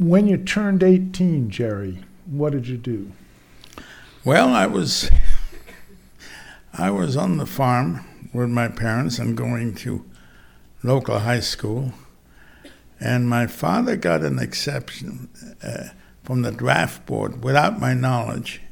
When you turned 18, Jerry, what did you do? Well, I was on the farm with my parents and going to local high school, and my father got an exception from the draft board without my knowledge